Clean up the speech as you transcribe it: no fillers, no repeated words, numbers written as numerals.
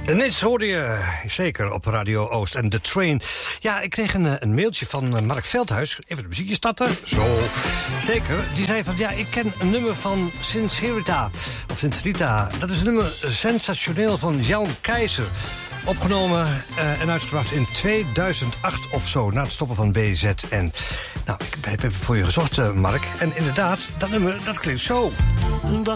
Nits hoorde je zeker op Radio Oost en The Train. Ja, ik kreeg een mailtje van Mark Veldhuis. Even de muziekje starten. Zo. Zeker. Die zei van, ja, ik ken een nummer van Sincerita. Of Sincerita. Dat is een nummer sensationeel van Jan Keizer. Opgenomen en uitgebracht in 2008 of zo, na het stoppen van BZN. Nou, ik heb even voor je gezocht, Mark. En inderdaad, dat nummer, dat klinkt zo. Dag